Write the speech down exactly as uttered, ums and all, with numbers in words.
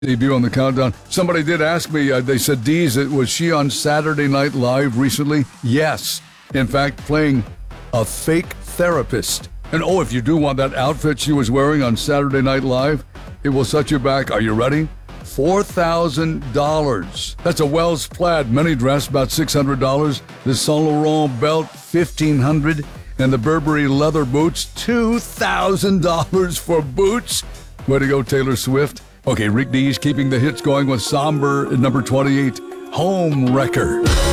Debut on the countdown. Somebody did ask me, uh, they said, Deez, was she on Saturday Night Live recently? Yes. In fact, playing a fake therapist. And oh, if you do want that outfit she was wearing on Saturday Night Live, it will set you back. Are you ready? four thousand dollars. That's a Wells plaid mini dress, about six hundred dollars. The Saint Laurent belt, fifteen hundred dollars. And the Burberry leather boots, two thousand dollars for boots. Way to go, Taylor Swift. Okay, Rick Dees keeping the hits going with somber at number twenty-eight, Home Wrecker.